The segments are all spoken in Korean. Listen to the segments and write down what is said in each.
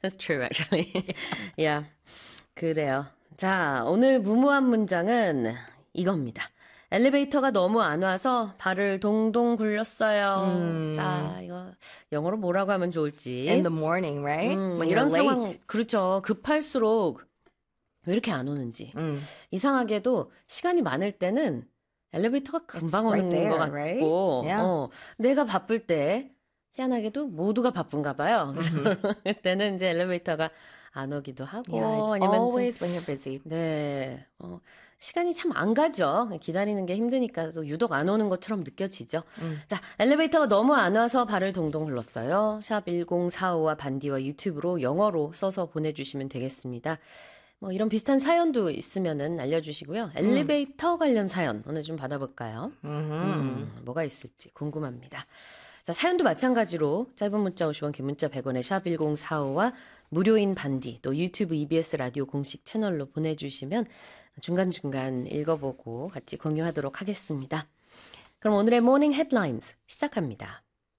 That's true, actually. yeah. 그래요. 자, 오늘 무모한 문장은 이겁니다. 엘리베이터가 너무 안 와서 발을 동동 굴렸어요. 자, 이거 영어로 뭐라고 하면 좋을지. In the morning, right? When 이런 you're late. 상황, 그렇죠. 급할수록 왜 이렇게 안 오는지. 이상하게도 시간이 많을 때는 엘리베이터가 금방 오는 right there, 것 같고 right? Yeah. 내가 바쁠 때 희한하게도 모두가 바쁜가 봐요. 그래서 그때는 이제 엘리베이터가 안 오기도 하고 Yeah, it's 아니면 always 좀, when you're busy. 네, 시간이 참 안 가죠. 기다리는 게 힘드니까 또 유독 안 오는 것처럼 느껴지죠. 자, 엘리베이터가 너무 안 와서 발을 동동 굴렀어요. 샵 1045와 반디와 유튜브로 영어로 써서 보내주시면 되겠습니다. 뭐 이런 비슷한 사연도 있으면은 알려주시고요. 엘리베이터 관련 사연 오늘 좀 받아볼까요? 뭐가 있을지 궁금합니다. 자, 사연도 마찬가지로 짧은 문자 50원, 긴 문자 100원의 샵 1045와 무료인 반디 또 유튜브 EBS 라디오 공식 채널로 보내주시면 중간중간 읽어보고 같이 공유하도록 하겠습니다. 그럼 오늘의 모닝 헤드라인스 시작합니다.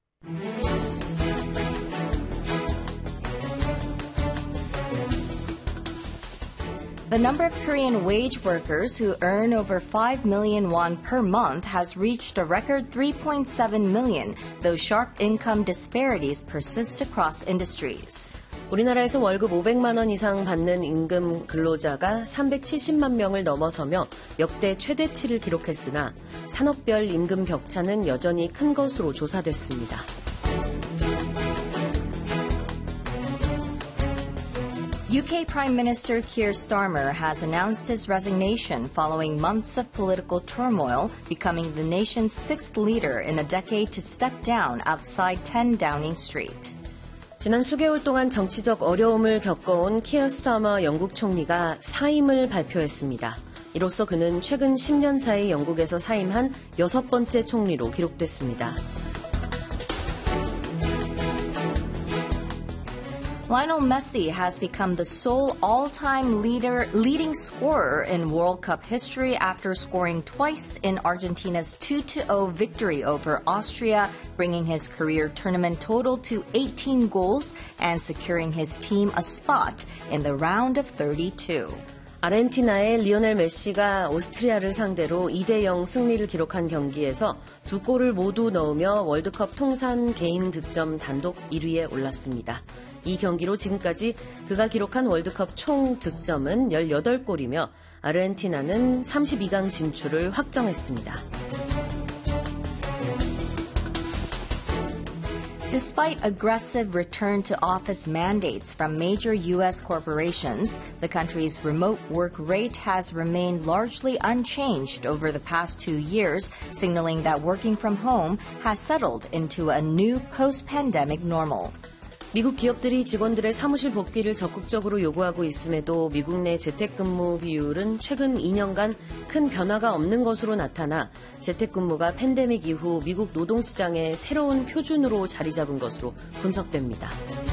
The number of Korean wage workers who earn over 5 million won per month has reached a record 3.7 million, though sharp income disparities persist across industries. 우리나라에서 월급 500만 원 이상 받는 임금 근로자가 370만 명을 넘어서며 역대 최대치를 기록했으나 산업별 임금 격차는 여전히 큰 것으로 조사됐습니다. UK Prime Minister Keir Starmer has announced his resignation following months of political turmoil, becoming the nation's sixth leader in a decade to step down outside 10 Downing Street. 지난 수개월 동안 정치적 어려움을 겪어온 키어 스타머 영국 총리가 사임을 발표했습니다. 이로써 그는 최근 10년 사이 영국에서 사임한 6번째 총리로 기록됐습니다. Lionel Messi has become the sole all-time leading scorer in World Cup history after scoring twice in Argentina's 2-0 victory over Austria, bringing his career tournament total to 18 goals and securing his team a spot in the round of 32. 아르헨티나의 리오넬 메시가 오스트리아를 상대로 2대0 승리를 기록한 경기에서 두 골을 모두 넣으며 월드컵 통산 개인 득점 단독 1위에 올랐습니다. 이 경기로 지금까지 그가 기록한 월드컵 총 득점은 18골이며 아르헨티나는 32강 진출을 확정했습니다. Despite aggressive return to office mandates from major U.S. corporations, the country's remote work rate has remained largely unchanged over the past 2 years, signaling that working from home has settled into a new post-pandemic normal. 미국 기업들이 직원들의 사무실 복귀를 적극적으로 요구하고 있음에도 미국 내 재택근무 비율은 최근 2년간 큰 변화가 없는 것으로 나타나 재택근무가 팬데믹 이후 미국 노동시장의 새로운 표준으로 자리 잡은 것으로 분석됩니다.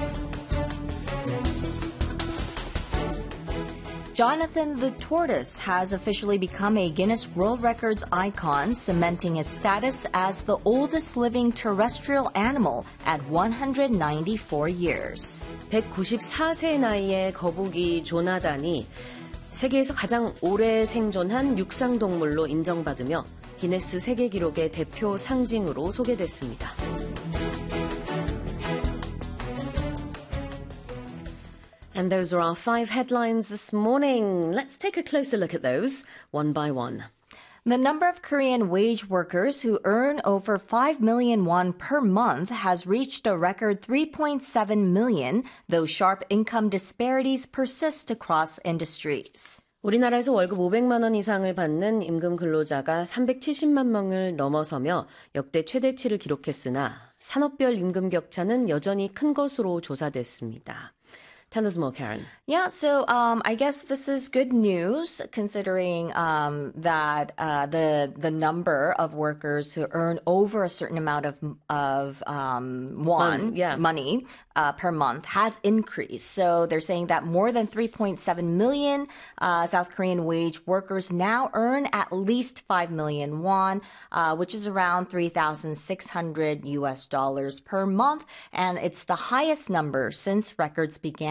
Jonathan the Tortoise has officially become a Guinness World Records icon, cementing his status as the oldest living terrestrial animal at 194 years. 194세 나이의 거북이 조나단이 세계에서 가장 오래 생존한 육상동물로 인정받으며 기네스 세계기록의 대표 상징으로 소개됐습니다. And those are our 5 headlines this morning. Let's take a closer look at those, one by one. The number of Korean wage workers who earn over 5 million won per month has reached a record 3.7 million, though sharp income disparities persist across industries. 우리나라에서 월급 500만 원 이상을 받는 임금 근로자가 370만 명을 넘어서며 역대 최대치를 기록했으나 산업별 임금 격차는 여전히 큰 것으로 조사됐습니다. Tell us more, Karen. Yeah, so I guess this is good news considering that the number of workers who earn over a certain amount of money per month has increased. So they're saying that more than 3.7 million South Korean wage workers now earn at least 5 million won, which is around $3,600 per month, and it's the highest number since records began